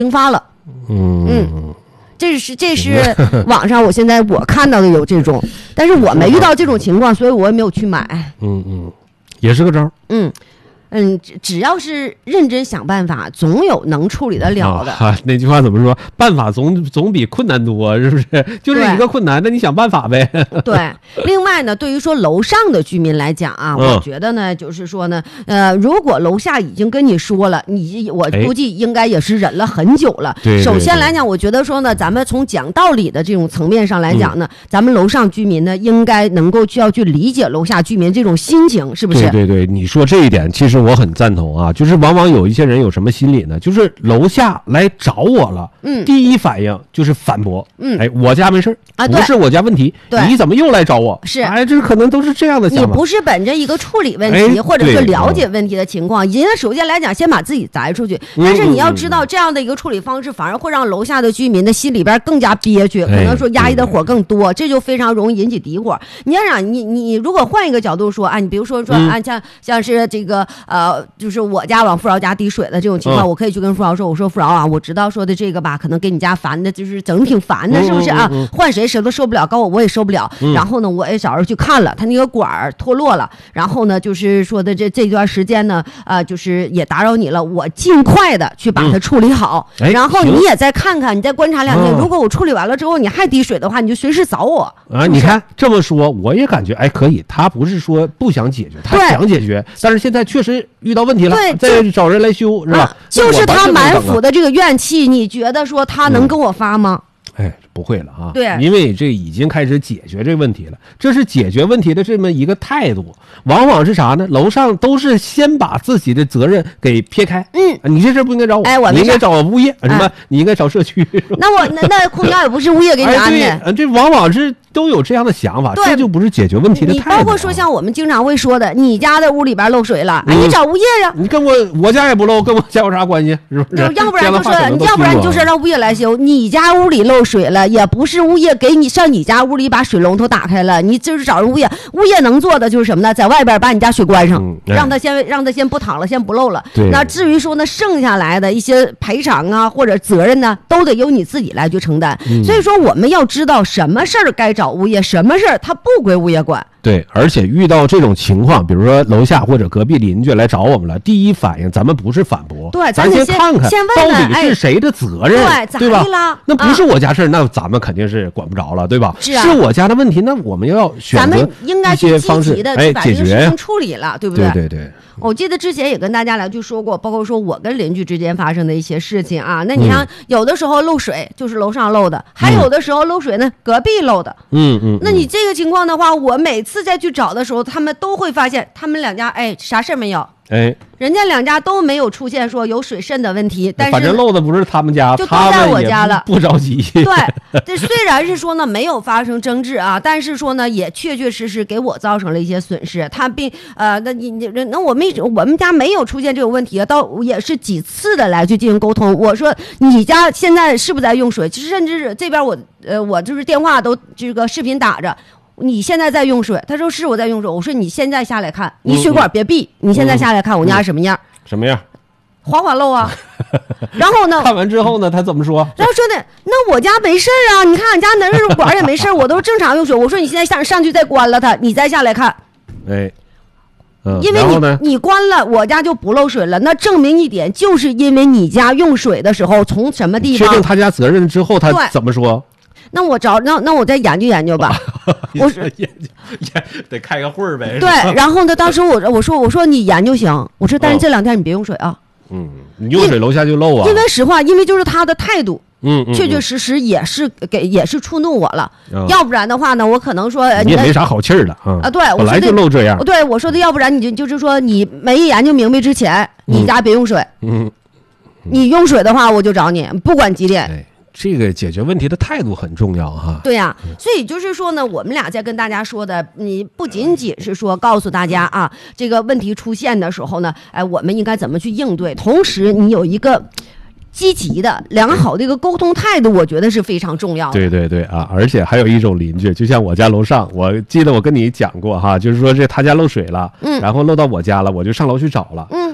蒸发了。这是网上我现在我看到的有这种，但是我没遇到这种情况，所以我也没有去买。 也是个招。 只要是认真想办法，总有能处理得了的。 那句话怎么说？办法总比困难多，是不是？就是一个困难，那你想办法呗。 对。另外呢，对于说楼上的居民来讲啊，我觉得呢，就是说呢，如果楼下已经跟你说了，我估计应该也是忍了很久了。 对。 首先来讲，我觉得说呢，咱们从讲道理的这种层面上来讲呢，咱们楼上居民呢，应该能够要去理解楼下居民这种心情，是不是？ 对，你说这一点，其实我很赞同啊。就是往往有一些人有什么心理呢？就是楼下来找我了，第一反应就是反驳，我家没事啊，不是我家问题，你怎么又来找我？ 是， 这可能都是这样的想法。 你不是本着一个处理问题，或者是了解问题的情况，人家首先来讲，先把自己摘出去。但是你要知道，这样的一个处理方式，反而会让楼下的居民的心里边更加憋屈，可能说压抑的火更多，这就非常容易引起敌火。你要想你如果换一个角度说啊，你比如说像是这个就是我家往富饶家滴水的这种情况，我可以去跟富饶说，我说富饶啊，我知道说的这个吧，可能给你家烦的，就是整挺烦的，是不是啊？换谁都受不了，我也受不了。然后呢，我也找人去看了，他那个管脱落了。然后呢，就是说的这段时间呢，就是也打扰你了，我尽快的去把它处理好。然后你也再看看，你再观察2天，如果我处理完了之后你还滴水的话，你就随时找我啊。你看这么说，我也感觉可以。他不是说不想解决，他想解决，但是现在确实遇到问题了，再找人来修，是吧？ 就是他满腹的这个怨气，你觉得说他能跟我发吗？ 不会了啊！ 对， 因为这已经开始解决这个问题了，这是解决问题的这么一个态度。往往是啥呢？楼上都是先把自己的责任给撇开。你这事不应该找我，你应该找物业什么？你应该找社区。 那空调也不是物业给你安的。 这往往是都有这样的想法，这就不是解决问题的态度。 你包括说像我们经常会说的，你家的屋里边漏水了，你找物业呀。 你跟我家也不漏，跟我家有啥关系？是不是？ 要不然就是让物业来修。你家屋里漏水了，也不是物业给你上你家屋里把水龙头打开了，你就是找人物业能做的就是什么呢？在外边把你家水关上，让他先不淌了，先不漏了。那至于说呢，剩下来的一些赔偿啊或者责任呢，都得由你自己来去承担。所以说我们要知道什么事儿该找物业，什么事儿它不归物业管。 对，而且遇到这种情况，比如说楼下或者隔壁邻居来找我们了，第一反应咱们不是反驳，咱先看看到底是谁的责任，对吧？那不是我家事儿，那咱们肯定是管不着了，对吧？是我家的问题，那我们要选择一些方式解决处理了，对不对？ 对。 我记得之前也跟大家来就说过，包括说我跟邻居之间发生的一些事情啊。那你看，有的时候漏水就是楼上漏的，还有的时候漏水呢隔壁漏的。那你这个情况的话，我每次再去找的时候，他们都会发现他们两家啥事儿没有。人家两家都没有出现说有水渗的问题，但是反正漏的不是他们家， 就都在我家了， 不着急。 对，这虽然是说呢没有发生争执啊，但是说呢也确确实实给我造成了一些损失。他那我们家没有出现这种问题，倒也是几次的来去进行沟通。我说你家现在是不是在用水？甚至是这边我就是电话都这个视频打着。你现在在用水？他说是我在用水。我说你现在下来看，你水管别闭，你现在下来看我家什么样？ 什么样？ 哗漏啊！然后呢？ 看完之后呢？他怎么说？ 然后说的那我家没事啊，你看俺家那水管也没事，我都正常用水。我说你现在上去再关了它，你再下来看。 因为你关了，我家就不漏水了。那证明一点，就是因为你家用水的时候从什么地方确定他家责任之后，他怎么说？ 那我再研究研究吧。我说得开个会儿呗。 对，然后呢，当时我说你研究行，我说但是这2天你别用水啊。 你用水楼下就漏啊。 因为实话，因为就是他的态度。确确实实也是触怒我了。要不然的话呢，我可能说你也没啥好气儿的啊。 对， 本来就漏这样。 对，我说的，要不然你就是说你没研究明白之前，你家别用水。你用水的话，我就找你，不管几点。 这个解决问题的态度很重要哈。 对呀，所以就是说呢，我们俩在跟大家说的，你不仅仅是说告诉大家啊，这个问题出现的时候呢，我们应该怎么去应对，同时你有一个积极的良好的一个沟通态度，我觉得是非常重要的。 对啊，而且还有一种邻居，就像我家楼上，我记得我跟你讲过哈，就是说他家漏水了，然后漏到我家了，我就上楼去找了，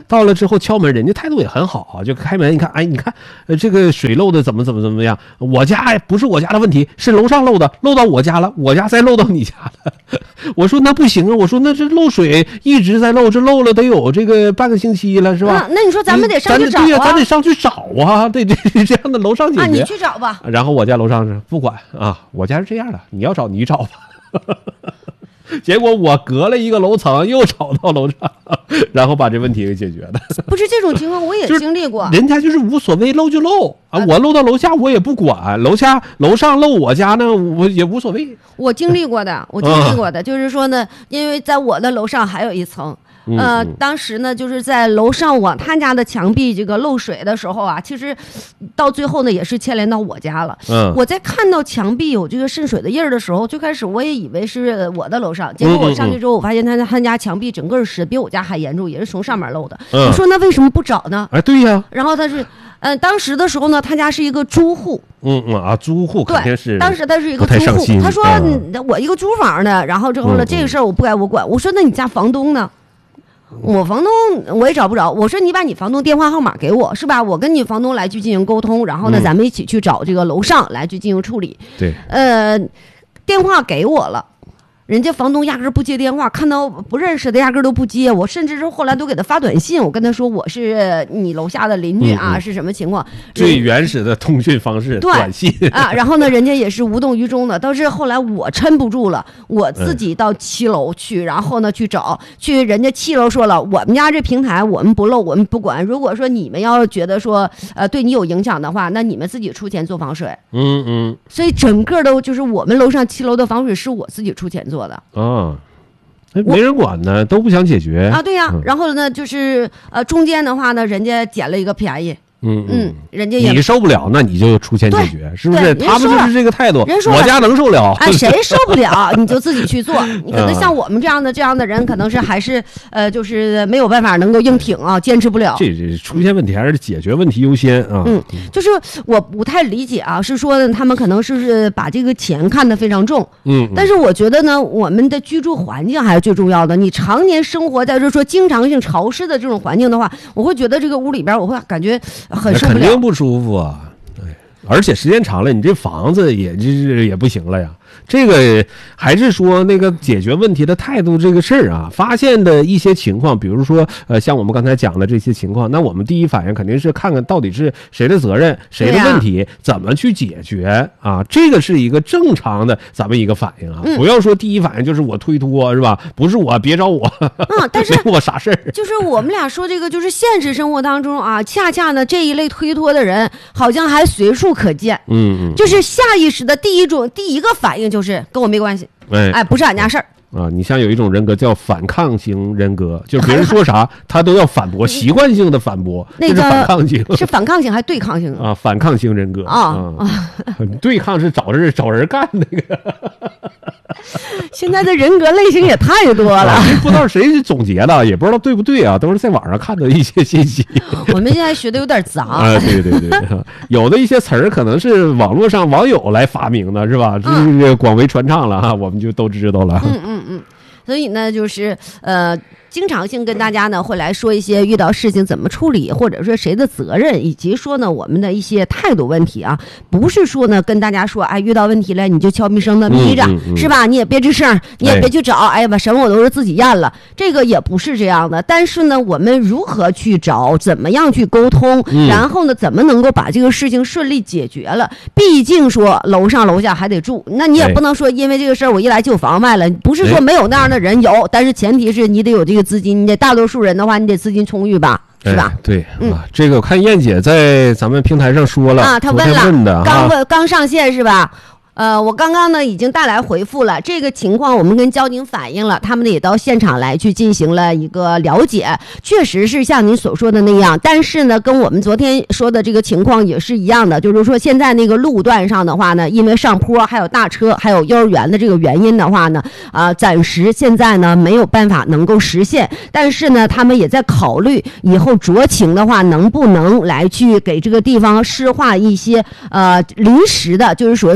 到了之后敲门，人家态度也很好啊，就开门，你看，哎，你看，这个水漏的怎么样？我家不是我家的问题，是楼上漏的，漏到我家了，我家再漏到你家了。我说那不行啊，我说那这漏水一直在漏，这漏了得有这个半个星期了，是吧？ 那你说咱们得上去找啊？ 对呀，咱得上去找啊，对，这样的楼上解决。 你去找吧。 然后我家楼上是不管啊，我家是这样的，你要找你找吧。结果我隔了一个楼层又找到楼上，然后把这问题给解决了。 不是这种情况我也经历过， 人家就是无所谓，漏就漏啊，我漏到楼下我也不管，楼上漏我家呢我也无所谓。 我经历过的，就是说呢，因为在我的楼上还有一层。当时呢，就是在楼上往他家的墙壁这个漏水的时候啊，其实到最后呢也是牵连到我家了。我在看到墙壁有这个渗水的印儿的时候，最开始我也以为是我的楼上，结果我上去之后，我发现他家墙壁整个是比我家还严重，也是从上面漏的。我说那为什么不找呢？ 哎，对呀。 然后他是。当时的时候呢，他家是一个租户。 租户肯定是。 当时他是一个租户，他说我一个租房的，然后之后呢，这个事儿我不该我管。我说那你家房东呢？我房东我也找不着，我说你把你房东电话号码给我，是吧？我跟你房东来去进行沟通，然后呢，咱们一起去找这个楼上来去进行处理。 对， 电话给我了。人家房东压根不接电话，看到不认识的压根都不接，我甚至是后来都给他发短信，我跟他说我是你楼下的邻居啊，是什么情况？ 最原始的通讯方式，短信啊。然后呢，人家也是无动于衷的。但是后来我撑不住了，我自己到7楼去，然后呢去找，去人家7楼说了，我们家这平台我们不漏，我们不管。如果说你们要觉得说对你有影响的话，那你们自己出钱做防水。所以整个都就是我们楼上7楼的防水是我自己出钱做的没人管呢，都不想解决啊。对呀，然后呢，就是中间的话呢，人家捡了一个便宜。人家也你受不了，那你就出钱解决，是不是？他们就是这个态度。 人说我家能受了， 谁受不了你就自己去做。你可能像我们这样的人，可能是还是就是没有办法能够硬挺啊，坚持不了。 这出现问题还是解决问题优先啊。 就是我不太理解啊，是说他们可能是把这个钱看得非常重。但是我觉得呢，我们的居住环境还是最重要的。你常年生活在说经常性潮湿的这种环境的话，我会觉得这个屋里边我会感觉很受不了， 肯定不舒服啊。而且时间长了，你这房子也不行了呀。这个还是说那个解决问题的态度这个事儿啊，发现的一些情况，比如说像我们刚才讲的这些情况，那我们第一反应肯定是看看到底是谁的责任，谁的问题，怎么去解决啊？这个是一个正常的咱们一个反应啊，不要说第一反应就是我推脱，是吧？不是我，别找我。 但是没我啥事儿。 就是我们俩说这个，就是现实生活当中啊，恰恰呢这一类推脱的人好像还随处可见。就是下意识的第一个反应就是跟我没关系，不是俺家事儿啊。你像有一种人格叫反抗型人格，就是别人说啥他都要反驳，习惯性的反驳， 那个是反抗型， 是反抗型还是对抗型啊？反抗型人格对抗是找人干那个。 现在的人格类型也太多了， 不知道谁总结的，也不知道对不对啊，都是在网上看的一些信息。 我们现在学的有点杂对，有的一些词儿可能是网络上网友来发明的，是吧？这是广为传唱了哈，我们就都知道了。 所以呢，就是经常性跟大家呢会来说一些遇到事情怎么处理，或者说谁的责任，以及说呢我们的一些态度问题啊，不是说呢跟大家说，遇到问题了你就悄咪声的眯着，是吧？你也别吱声，你也别去找，把什么我都是自己验了，这个也不是这样的。但是呢，我们如何去找，怎么样去沟通，然后呢怎么能够把这个事情顺利解决了？毕竟说楼上楼下还得住，那你也不能说因为这个事儿我一来就房卖了，不是说没有那样的人有，但是前提是你得有这个资金，你得大多数人的话，你得资金充裕吧，是吧？ 对，这个我看燕姐在咱们平台上说了啊， 她问了，刚上线是吧？我刚刚呢已经带来回复了这个情况，我们跟交警反映了，他们呢也到现场来去进行了一个了解，确实是像您所说的那样，但是呢跟我们昨天说的这个情况也是一样的，就是说现在那个路段上的话呢，因为上坡还有大车还有幼儿园的这个原因的话呢，暂时现在呢没有办法能够实现，但是呢他们也在考虑以后酌情的话能不能来去给这个地方施划一些临时的，就是说现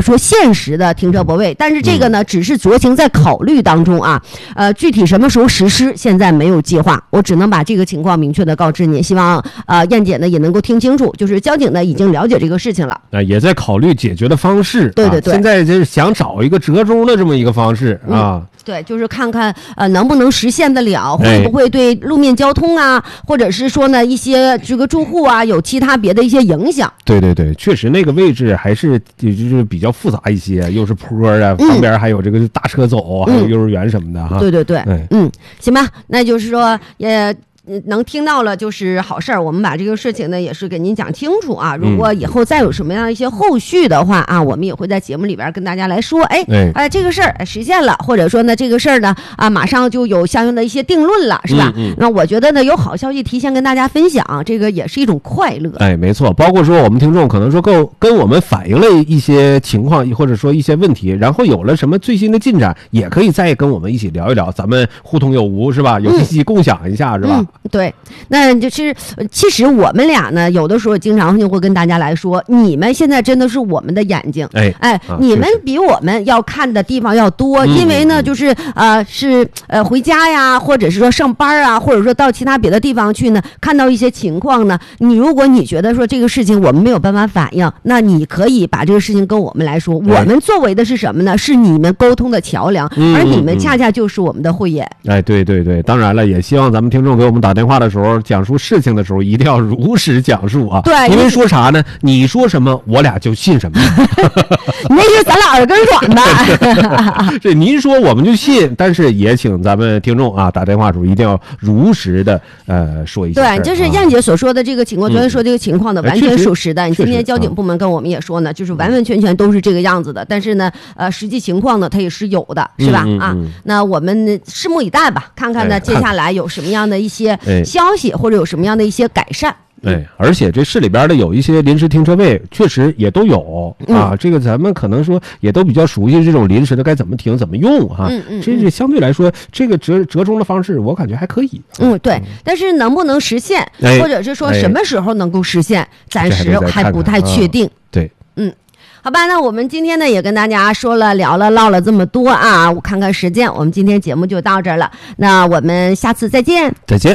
暂时的停车泊位，但是这个呢只是酌情在考虑当中啊，具体什么时候实施现在没有计划，我只能把这个情况明确的告知您，希望燕姐呢也能够听清楚，就是交警呢已经了解这个事情了， 也在考虑解决的方式， 对对对， 现在就是想找一个折中的这么一个方式啊。 对，就是看看能不能实现得了，会不会对路面交通啊，或者是说呢一些这个住户啊有其他别的一些影响。 对对对，确实那个位置还是就是比较复杂一些，又是坡啊，旁边还有这个大车走，还有幼儿园什么的哈。 对对对，行吧，那就是说也。能听到了就是好事儿，我们把这个事情呢也是给您讲清楚啊。如果以后再有什么样一些后续的话啊，我们也会在节目里边跟大家来说，这个事儿实现了，或者说呢这个事儿呢马上就有相应的一些定论了，是吧？那我觉得呢有好消息提前跟大家分享，这个也是一种快乐。 没错，包括说我们听众可能说跟我们反映了一些情况，或者说一些问题，然后有了什么最新的进展，也可以再跟我们一起聊一聊，咱们互通有无，是吧？有信息共享一下，是吧？ 对，那就是其实我们俩呢，有的时候经常就会跟大家来说，你们现在真的是我们的眼睛，你们比我们要看的地方要多，因为呢，就是回家呀，或者是说上班啊，或者说到其他别的地方去呢，看到一些情况呢，如果你觉得说这个事情我们没有办法反映，那你可以把这个事情跟我们来说，我们作为的是什么呢？是你们沟通的桥梁，而你们恰恰就是我们的慧眼。 对对对，当然了，也希望咱们听众给我们打电话的时候，讲述事情的时候一定要如实讲述啊。 对， 因为说啥呢？你说什么，我俩就信什么。 那是咱俩耳根软的。 这您说我们就信，但是也请咱们听众啊，打电话的时候一定要如实的说一下。 对，就是燕姐所说的这个情况，昨天说这个情况呢，完全属实的。你今天交警部门跟我们也说呢，就是完完全全都是这个样子的。但是呢，实际情况呢，它也是有的，是吧？那我们拭目以待吧，看看呢接下来有什么样的一些消息，或者有什么样的一些改善。 而且这市里边的有一些临时停车位，确实也都有啊。这个咱们可能说也都比较熟悉这种临时的该怎么停、怎么用啊。这相对来说，这个折中的方式，我感觉还可以。 对。但是能不能实现，或者是说什么时候能够实现，暂时还不太确定。 对。 好吧，那我们今天呢也跟大家说了、聊了、唠了这么多啊。我看看时间，我们今天节目就到这儿了。那我们下次再见。 再见。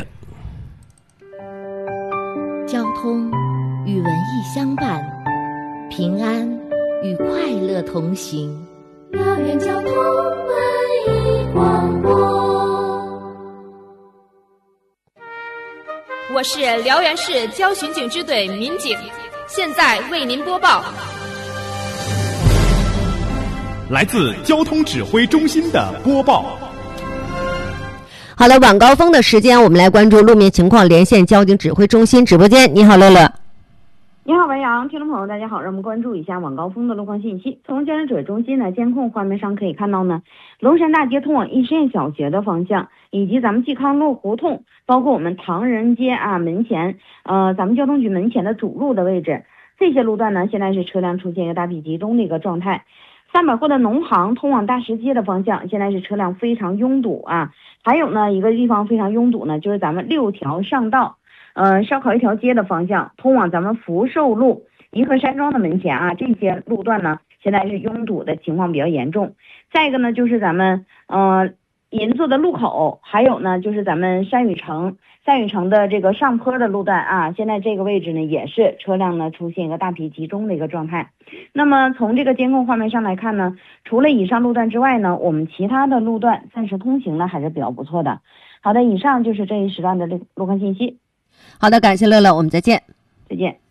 交通与文艺相伴，平安与快乐同行。 辽源交通文艺广播， 我是辽源市交巡警支队民警，现在为您播报来自交通指挥中心的播报。 好了，晚高峰的时间，我们来关注路面情况，连线交警指挥中心直播间。你好，乐乐。 你好，文阳，听众朋友，大家好，让我们关注一下晚高峰的路况信息。从交通指挥中心的监控画面上可以看到呢，龙山大街通往逸实验小学的方向，以及咱们冀康路胡同，包括我们唐人街门前，咱们交通局门前的主路的位置，这些路段呢，现在是车辆出现一个大批集中的一个状态。300户的农行通往大石街的方向，现在是车辆非常拥堵啊。还有呢，一个地方非常拥堵呢，就是咱们6条上道，烧烤一条街的方向，通往咱们福寿路银河山庄的门前啊，这些路段呢，现在是拥堵的情况比较严重。再一个呢，就是咱们银座的路口，还有呢，就是咱们山雨城的这个上坡的路段啊，现在这个位置呢，也是车辆呢出现一个大批集中的一个状态。那么从这个监控画面上来看呢，除了以上路段之外呢，我们其他的路段暂时通行呢还是比较不错的。好的，以上就是这一时段的路况信息。 好的，感谢乐乐，我们再见。 再见。